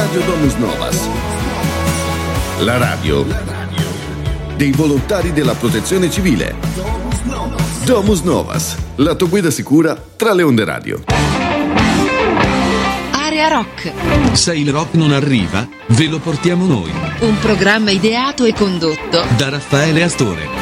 Radio Domus Novas. La radio dei volontari della Protezione Civile. Domus Novas, la tua guida sicura tra le onde radio. Area Rock. Se il rock non arriva, ve lo portiamo noi. Un programma ideato e condotto da Raffaele Astore.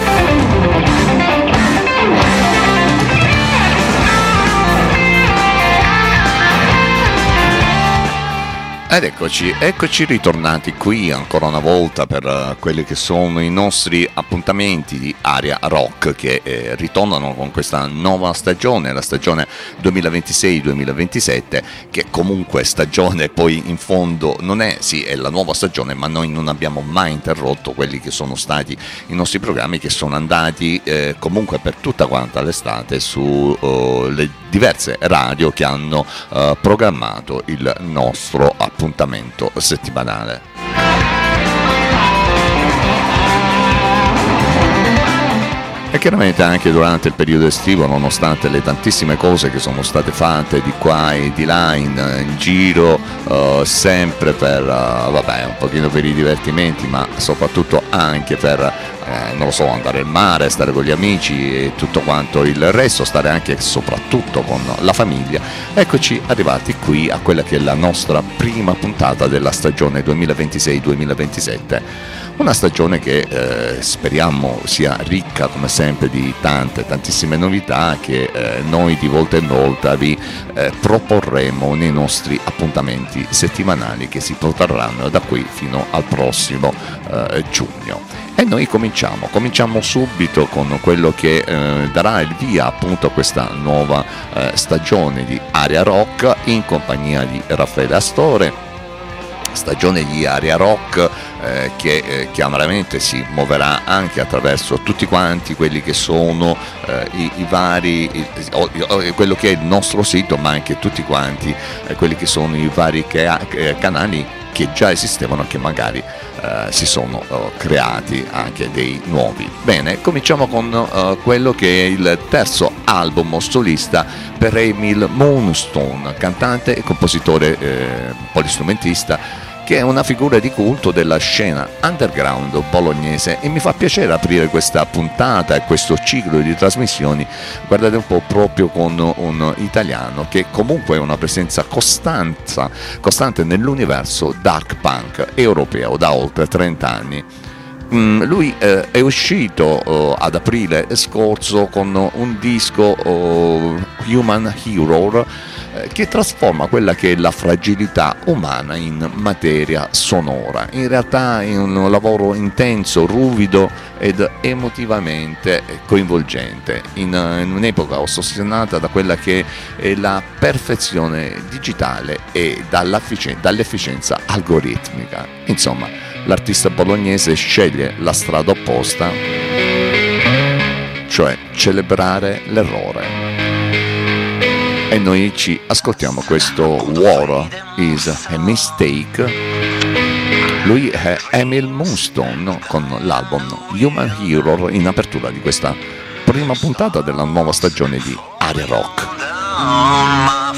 Ed eccoci ritornati qui ancora una volta per quelli che sono i nostri appuntamenti di Area Rock che ritornano con questa nuova stagione, la stagione 2026-2027, che comunque stagione poi in fondo non è, sì è la nuova stagione, ma noi non abbiamo mai interrotto quelli che sono stati i nostri programmi che sono andati comunque per tutta quanta l'estate su le diverse radio che hanno programmato il nostro appuntamento settimanale. E chiaramente anche durante il periodo estivo, nonostante le tantissime cose che sono state fatte di qua e di là in giro, sempre per un pochino per i divertimenti, ma soprattutto anche per non lo so, andare al mare, stare con gli amici e tutto quanto il resto, stare anche e soprattutto con la famiglia. Eccoci arrivati qui a quella che è la nostra prima puntata della stagione 2026-2027. Una stagione che speriamo sia ricca come sempre di tantissime novità che noi di volta in volta vi proporremo nei nostri appuntamenti settimanali che si protrarranno da qui fino al prossimo giugno. E noi cominciamo subito con quello che darà il via appunto a questa nuova stagione di Area Rock in compagnia di Raffaele Astore. Stagione di Area Rock che chiaramente si muoverà anche attraverso tutti quanti quelli che sono i vari quello che è il nostro sito, ma anche tutti quanti quelli che sono i vari canali che già esistevano, che magari si sono creati anche dei nuovi. Bene, cominciamo con quello che è il terzo album solista per Emil Moonstone, cantante e compositore polistrumentista, che è una figura di culto della scena underground bolognese, e mi fa piacere aprire questa puntata e questo ciclo di trasmissioni, guardate un po', proprio con un italiano che comunque è una presenza costante nell'universo dark punk europeo da oltre 30 anni. Lui è uscito ad aprile scorso con un disco Human Hero che trasforma quella che è la fragilità umana in materia sonora. In realtà è un lavoro intenso, ruvido ed emotivamente coinvolgente in un'epoca ossessionata da quella che è la perfezione digitale e dall'efficienza algoritmica. Insomma, l'artista bolognese sceglie la strada opposta, cioè celebrare l'errore. E noi ci ascoltiamo questo War is a Mistake. Lui è Emil Moonstone con l'album Human Hero in apertura di questa prima puntata della nuova stagione di Area Rock.